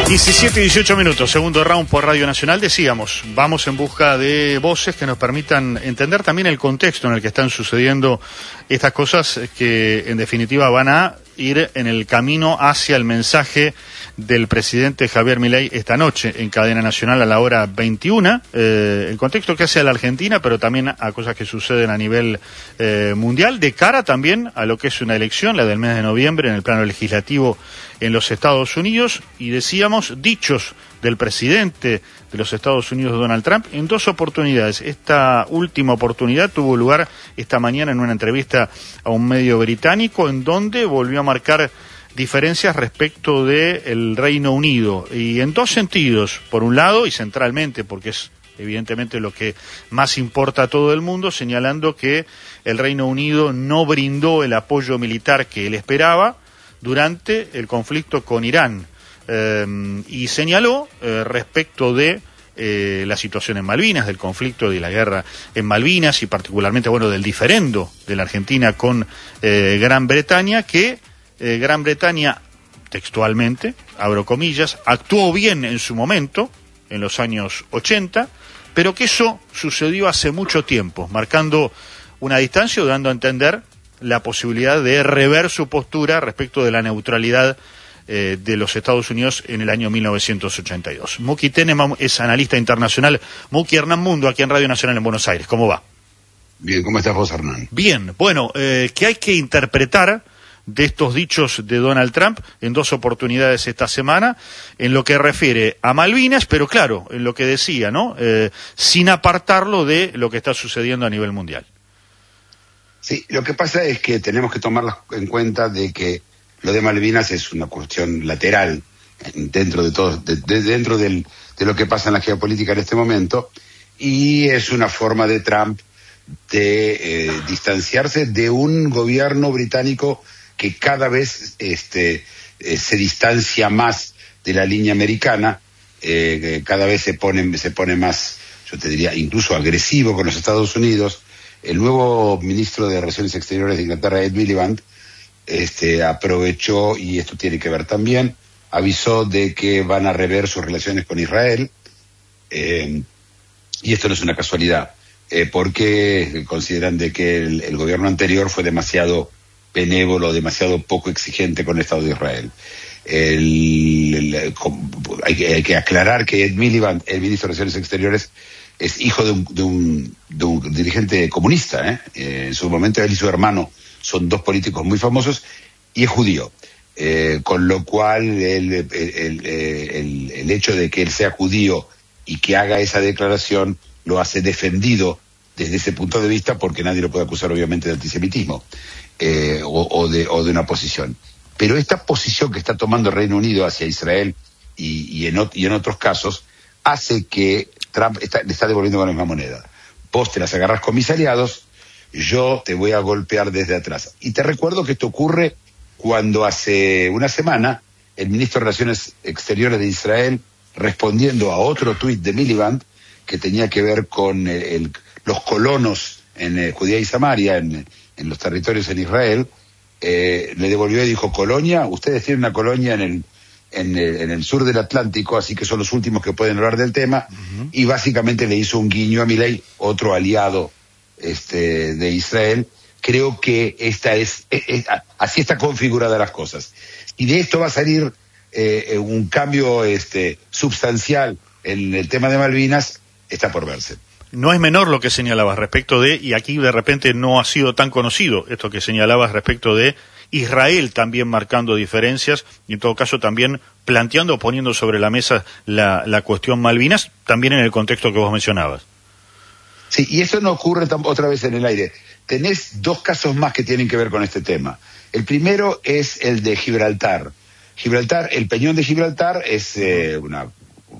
17 y 18 minutos, segundo round por Radio Nacional. Decíamos, vamos en busca de voces que nos permitan entender también el contexto en el que están sucediendo estas cosas que en definitiva van a ir en el camino hacia el mensaje del presidente Javier Milei esta noche en cadena nacional a la hora 21, el contexto que hace a la Argentina, pero también a cosas que suceden a nivel mundial, de cara también a lo que es una elección, la del mes de noviembre en el plano legislativo en los Estados Unidos, y decíamos, dichos del presidente de los Estados Unidos, Donald Trump, en dos oportunidades. Esta última oportunidad tuvo lugar esta mañana en una entrevista a un medio británico, en donde volvió a marcar diferencias respecto del Reino Unido, y en dos sentidos. Por un lado, y centralmente, porque es evidentemente lo que más importa a todo el mundo, señalando que el Reino Unido no brindó el apoyo militar que él esperaba durante el conflicto con Irán. Y señaló respecto de la situación en Malvinas, del conflicto de la guerra en Malvinas, y particularmente, bueno, del diferendo de la Argentina con Gran Bretaña, que Gran Bretaña, textualmente, abro comillas, actuó bien en su momento, en los años 80, pero que eso sucedió hace mucho tiempo, marcando una distancia o dando a entender la posibilidad de rever su postura respecto de la neutralidad de los Estados Unidos en el año 1982. Muki Teneman es analista internacional. Muki, Hernán Mundo, aquí en Radio Nacional en Buenos Aires. ¿Cómo va? Bien, ¿cómo estás vos, Hernán? Bien, bueno, ¿qué hay que interpretar de estos dichos de Donald Trump en dos oportunidades esta semana, en lo que refiere a Malvinas, pero claro, en lo que decía, ¿no? Sin apartarlo de lo que está sucediendo a nivel mundial? Sí, lo que pasa es que tenemos que tomar en cuenta de que lo de Malvinas es una cuestión lateral dentro de todo, dentro de lo que pasa en la geopolítica en este momento, y es una forma de Trump de distanciarse de un gobierno británico que cada vez se distancia más de la línea americana, cada vez se pone más, yo te diría, incluso agresivo con los Estados Unidos. El nuevo ministro de Relaciones Exteriores de Inglaterra, Ed Miliband, aprovechó, y esto tiene que ver también, avisó de que van a rever sus relaciones con Israel, y esto no es una casualidad, porque consideran de que el gobierno anterior fue demasiado benévolo, demasiado poco exigente con el Estado de Israel. Hay que aclarar que Ed Miliband, el ministro de Relaciones Exteriores, es hijo de un dirigente comunista, en su momento él y su hermano son dos políticos muy famosos, y es judío, con lo cual el hecho de que él sea judío y que haga esa declaración lo hace defendido desde ese punto de vista, porque nadie lo puede acusar obviamente de antisemitismo o de una posición. Pero esta posición que está tomando el Reino Unido hacia Israel y en otros casos hace que Trump le está devolviendo con la misma moneda. Vos te las agarrás con mis aliados, yo te voy a golpear desde atrás. Y te recuerdo que esto ocurre cuando hace una semana el ministro de Relaciones Exteriores de Israel, respondiendo a otro tuit de Miliband que tenía que ver con los colonos en Judea y Samaria, en los territorios en Israel, le devolvió y dijo: colonia, ustedes tienen una colonia en el sur del Atlántico, así que son los últimos que pueden hablar del tema. Uh-huh. Y básicamente le hizo un guiño a Milei, otro aliado de Israel. Creo que así está configurada las cosas. Y de esto va a salir un cambio substancial en el tema de Malvinas, está por verse. No es menor lo que señalabas respecto de, y aquí de repente no ha sido tan conocido esto que señalabas respecto de Israel también marcando diferencias, y en todo caso también planteando o poniendo sobre la mesa la cuestión Malvinas, también en el contexto que vos mencionabas. Sí, y eso no ocurre otra vez en el aire. Tenés dos casos más que tienen que ver con este tema. El primero es el de Gibraltar. El Peñón de Gibraltar es una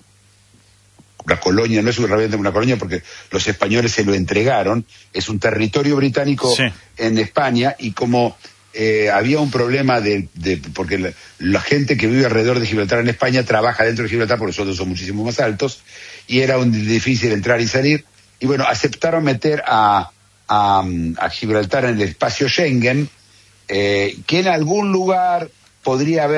colonia, no es realmente una colonia porque los españoles se lo entregaron, es un territorio británico, sí, en España, y como había un problema porque la gente que vive alrededor de Gibraltar en España trabaja dentro de Gibraltar porque los sueldos son muchísimo más altos, y era difícil entrar y salir, y bueno, aceptaron meter a Gibraltar en el espacio Schengen, que en algún lugar podría haber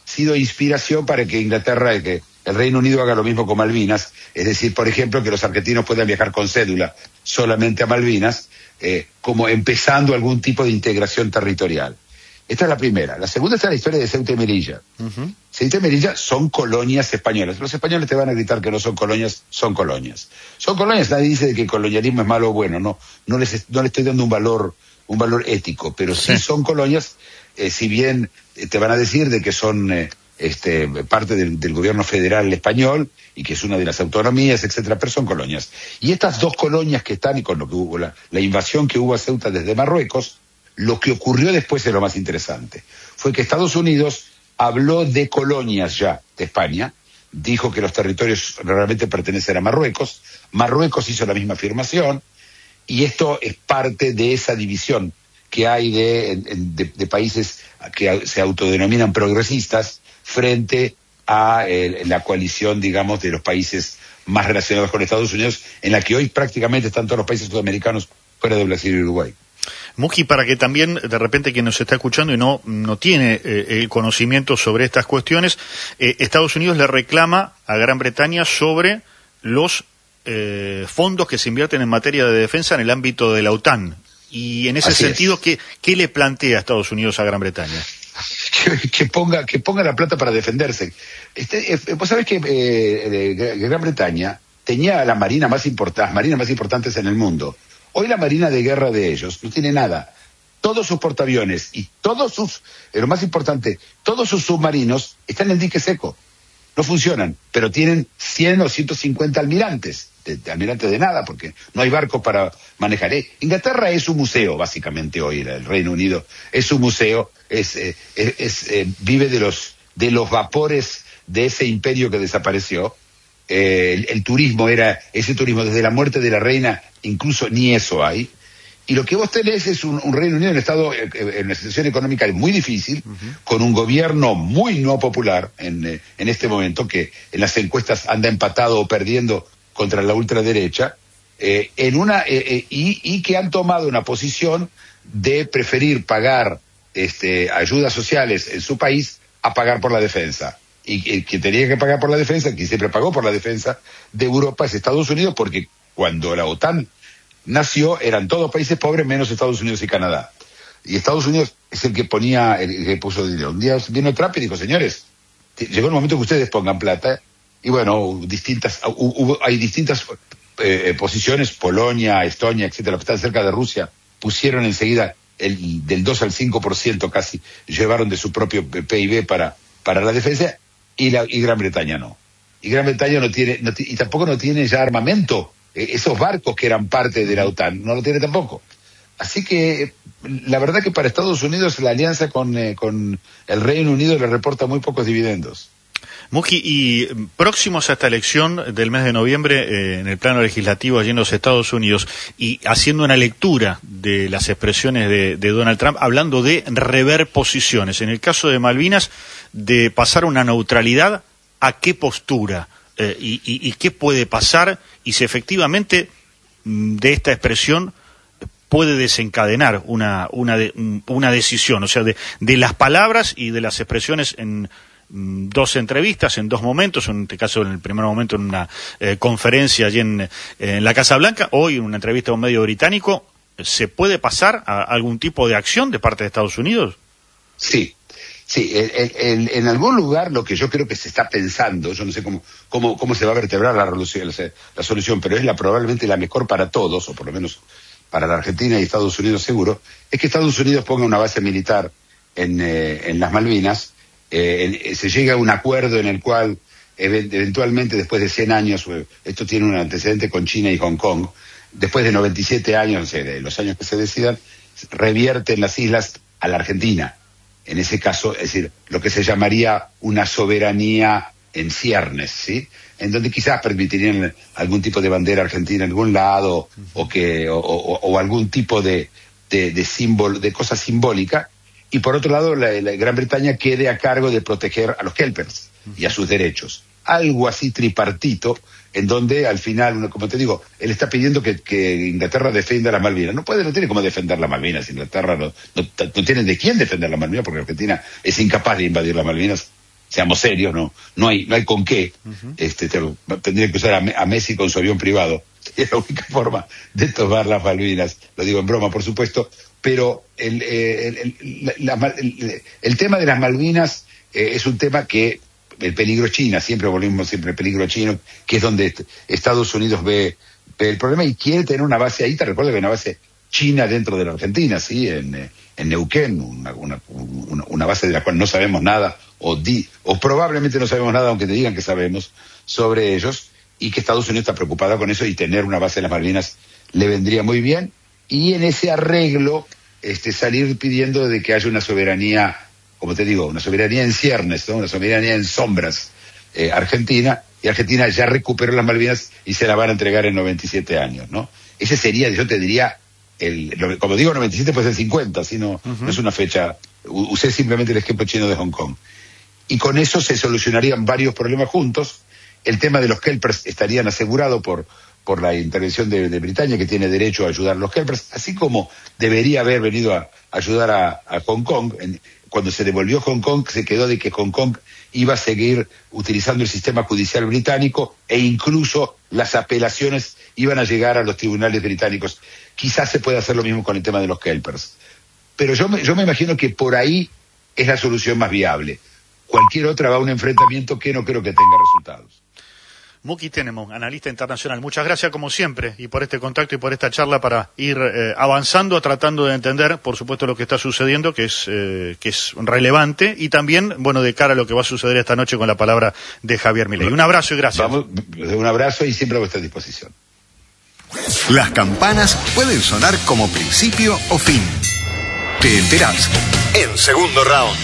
sido inspiración para que Inglaterra, que el Reino Unido haga lo mismo con Malvinas, es decir, por ejemplo, que los argentinos puedan viajar con cédula solamente a Malvinas, como empezando algún tipo de integración territorial. Esta es la primera. La segunda está la historia de Ceuta y Melilla. Ceuta y Melilla son colonias españolas. Los españoles te van a gritar que no son colonias, son colonias. Son colonias, nadie dice de que el colonialismo es malo o bueno, no le estoy dando un valor ético, pero sí son colonias, si bien te van a decir de que son parte del gobierno federal español y que es una de las autonomías, etcétera, pero son colonias. Y estas dos colonias que están, y con lo que hubo la invasión que hubo a Ceuta desde Marruecos, lo que ocurrió después es lo más interesante. Fue que Estados Unidos habló de colonias ya de España, dijo que los territorios realmente pertenecen a Marruecos, Marruecos hizo la misma afirmación, y esto es parte de esa división que hay de países que se autodenominan progresistas frente a la coalición, digamos, de los países más relacionados con Estados Unidos, en la que hoy prácticamente están todos los países sudamericanos fuera de Brasil y Uruguay. Muji, para que también de repente quien nos está escuchando y no tiene el conocimiento sobre estas cuestiones, Estados Unidos le reclama a Gran Bretaña sobre los fondos que se invierten en materia de defensa en el ámbito de la OTAN. Y en ese sentido, ¿qué le plantea Estados Unidos a Gran Bretaña? Que ponga la plata para defenderse. Vos sabés que Gran Bretaña tenía las marinas más importantes en el mundo. Hoy la marina de guerra de ellos no tiene nada. Todos sus portaaviones y lo más importante, todos sus submarinos están en el dique seco. No funcionan, pero tienen 100 o 150 almirantes. Almirantes de nada, porque no hay barcos para manejar. Inglaterra es un museo, básicamente, hoy. El Reino Unido es un museo, vive de los vapores de ese imperio que desapareció. El turismo era ese turismo desde la muerte de la reina, incluso ni eso hay. Y lo que vos tenés es un Reino Unido en una situación económica muy difícil, con un gobierno muy no popular en este momento, que en las encuestas anda empatado o perdiendo contra la ultraderecha, y que han tomado una posición de preferir pagar ayudas sociales en su país a pagar por la defensa. Y quien tenía que pagar por la defensa, quien siempre pagó por la defensa de Europa, es Estados Unidos, porque cuando la OTAN nació eran todos países pobres menos Estados Unidos y Canadá. Y Estados Unidos es el que puso dinero. Un día vino Trump y dijo, señores, llegó el momento que ustedes pongan plata. Y bueno, hay distintas posiciones, Polonia, Estonia, etcétera, que están cerca de Rusia, pusieron enseguida del 2 al 5% casi, llevaron de su propio PIB para la defensa, y Gran Bretaña no. Y Gran Bretaña y tampoco no tiene ya armamento. Esos barcos que eran parte de la OTAN no lo tiene tampoco. Así que la verdad que para Estados Unidos la alianza con el Reino Unido le reporta muy pocos dividendos. Muji, y próximos a esta elección del mes de noviembre, en el plano legislativo allí en los Estados Unidos, y haciendo una lectura de las expresiones de Donald Trump, hablando de rever posiciones, en el caso de Malvinas, de pasar a una neutralidad, ¿a qué postura? Y qué puede pasar, y si efectivamente de esta expresión puede desencadenar una decisión, o sea, de las palabras y de las expresiones en dos entrevistas, en dos momentos, en este caso en el primer momento en una conferencia allí en la Casa Blanca, hoy en una entrevista a un medio británico. ¿Se puede pasar a algún tipo de acción de parte de Estados Unidos? Sí, en algún lugar lo que yo creo que se está pensando, yo no sé cómo se va a vertebrar la solución, pero es probablemente la mejor para todos, o por lo menos para la Argentina y Estados Unidos seguro, es que Estados Unidos ponga una base militar en las Malvinas. Se llega a un acuerdo en el cual eventualmente después de 100 años, esto tiene un antecedente con China y Hong Kong, después de 97 años, de los años que se decidan, revierten las islas a la Argentina. En ese caso, es decir, lo que se llamaría una soberanía en ciernes, ¿sí? En donde quizás permitirían algún tipo de bandera argentina en algún lado, o algún tipo de símbolo, de cosa simbólica. Y por otro lado, la Gran Bretaña quede a cargo de proteger a los kelpers y a sus derechos. Algo así tripartito, en donde al final, como te digo, él está pidiendo que Inglaterra defienda las Malvinas. No tiene cómo defender las Malvinas. Inglaterra no tiene de quién defender las Malvinas, porque Argentina es incapaz de invadir las Malvinas seamos serios, no hay con qué. Tendría que usar a Messi con su avión privado. Es la única forma de tomar las Malvinas. Lo digo en broma, por supuesto, pero el tema de las Malvinas es un tema que el peligro China, siempre volvemos siempre al peligro chino, que es donde Estados Unidos ve el problema y quiere tener una base ahí. Te recuerdo que hay una base china dentro de la Argentina, ¿sí? En Neuquén, una base de la cual no sabemos nada, o probablemente no sabemos nada, aunque te digan que sabemos, sobre ellos, y que Estados Unidos está preocupada con eso, y tener una base en las Malvinas le vendría muy bien, y en ese arreglo salir pidiendo de que haya una soberanía, como te digo, una soberanía en ciernes, ¿no? Una soberanía en sombras, Argentina, y Argentina ya recuperó las Malvinas y se la van a entregar en 97 años, ¿no? Ese sería, yo te diría, como digo 97 puede ser 50, ¿sí? No es una fecha, usé simplemente el ejemplo chino de Hong Kong. Y con eso se solucionarían varios problemas juntos. El tema de los kelpers estarían asegurados por la intervención de Britania, que tiene derecho a ayudar a los kelpers, así como debería haber venido a ayudar a Hong Kong. Cuando se devolvió Hong Kong, se quedó de que Hong Kong iba a seguir utilizando el sistema judicial británico, e incluso las apelaciones iban a llegar a los tribunales británicos. Quizás se pueda hacer lo mismo con el tema de los kelpers. Pero yo me imagino que por ahí es la solución más viable. Cualquier otra va a un enfrentamiento que no creo que tenga resultados. Muki Tenemo, analista internacional, muchas gracias como siempre y por este contacto y por esta charla para ir avanzando, tratando de entender, por supuesto, lo que está sucediendo, que es relevante, y también, bueno, de cara a lo que va a suceder esta noche con la palabra de Javier Milei. Un abrazo y gracias. Un abrazo y siempre a vuestra disposición. Las campanas pueden sonar como principio o fin. Te enterás en Segundo Round.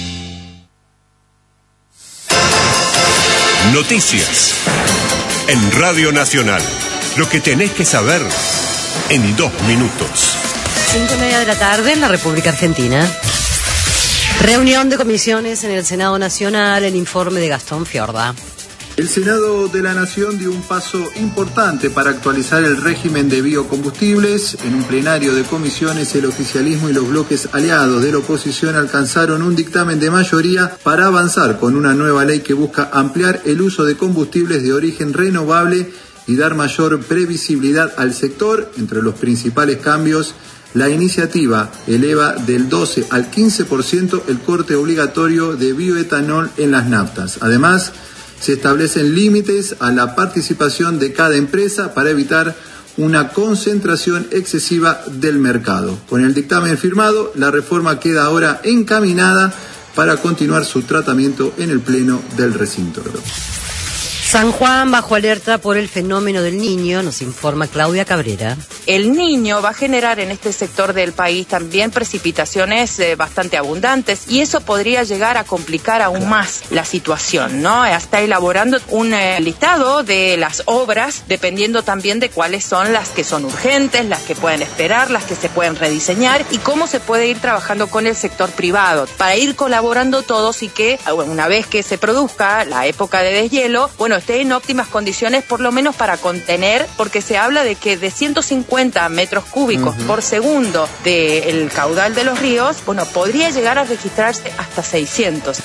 Noticias en Radio Nacional. Lo que tenés que saber en 2 minutos. 5:30 de la tarde en la República Argentina. Reunión de comisiones en el Senado Nacional, el informe de Gastón Fiorda. El Senado de la Nación dio un paso importante para actualizar el régimen de biocombustibles. En un plenario de comisiones, el oficialismo y los bloques aliados de la oposición alcanzaron un dictamen de mayoría para avanzar con una nueva ley que busca ampliar el uso de combustibles de origen renovable y dar mayor previsibilidad al sector. Entre los principales cambios, la iniciativa eleva del 12 al 15% el corte obligatorio de bioetanol en las naftas. Además, se establecen límites a la participación de cada empresa para evitar una concentración excesiva del mercado. Con el dictamen firmado, la reforma queda ahora encaminada para continuar su tratamiento en el Pleno del recinto. San Juan bajo alerta por el fenómeno del Niño, nos informa Claudia Cabrera. El Niño va a generar en este sector del país también precipitaciones bastante abundantes, y eso podría llegar a complicar aún más la situación, ¿no? Está elaborando un listado de las obras, dependiendo también de cuáles son las que son urgentes, las que pueden esperar, las que se pueden rediseñar, y cómo se puede ir trabajando con el sector privado para ir colaborando todos, y que una vez que se produzca la época de deshielo, bueno, esté en óptimas condiciones, por lo menos para contener, porque se habla de que de 150 metros cúbicos por segundo del caudal de los ríos, bueno, podría llegar a registrarse hasta 600.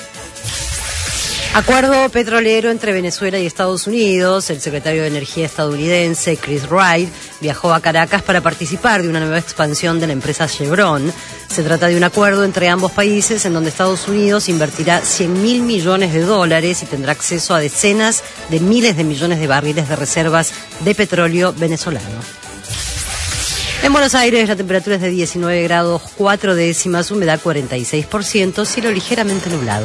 Acuerdo petrolero entre Venezuela y Estados Unidos. El secretario de Energía estadounidense, Chris Wright, viajó a Caracas para participar de una nueva expansión de la empresa Chevron. Se trata de un acuerdo entre ambos países en donde Estados Unidos invertirá $100.000 millones y tendrá acceso a decenas de miles de millones de barriles de reservas de petróleo venezolano. En Buenos Aires la temperatura es de 19 grados 4 décimas, humedad 46%, cielo ligeramente nublado.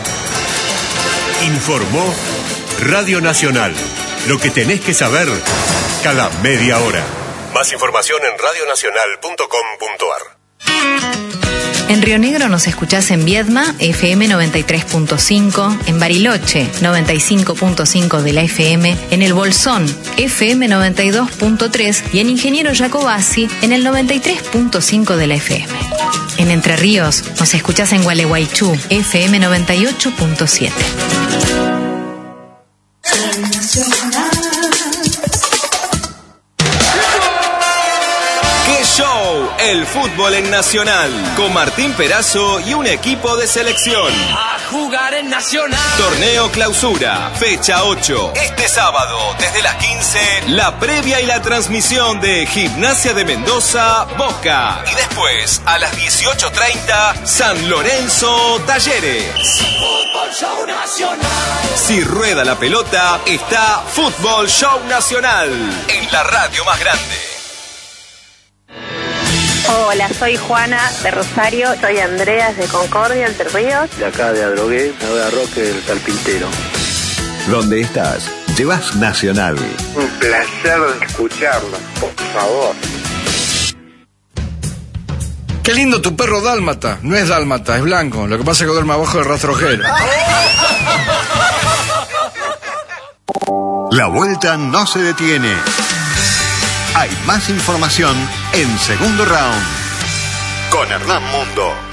Informó Radio Nacional. Lo que tenés que saber cada media hora. Más información en radionacional.com.ar. En Río Negro nos escuchás en Viedma, FM 93.5, en Bariloche, 95.5 de la FM, en El Bolsón, FM 92.3 y en Ingeniero Jacobasi, en el 93.5 de la FM. En Entre Ríos nos escuchás en Gualeguaychú, FM 98.7. Show, el fútbol en Nacional, con Martín Perazo y un equipo de selección. jugar en Nacional. Torneo Clausura, fecha 8. Este sábado, desde las 15, la previa y la transmisión de Gimnasia de Mendoza, Boca. Y después, a las 18:30, San Lorenzo, Talleres. Fútbol Show Nacional. Si rueda la pelota, está Fútbol Show Nacional, en la radio más grande. Hola, soy Juana de Rosario. Soy Andrea de Concordia, Entre Ríos. De acá de Adrogué, de Roque, el Carpintero. ¿Dónde estás? Llevas Nacional. Un placer escucharlo, por favor. Qué lindo tu perro dálmata. No es dálmata, es blanco. Lo que pasa es que duerme abajo del rastrojero. La vuelta no se detiene. Hay más información en Segundo Round con Hernán Mundo.